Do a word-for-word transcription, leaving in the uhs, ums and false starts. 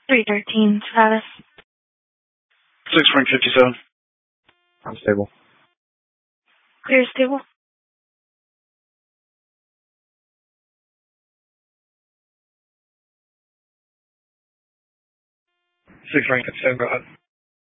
three thirteen, status. six ring fifty-seven. Unstable. Clear stable. six ring fifty-seven, go ahead.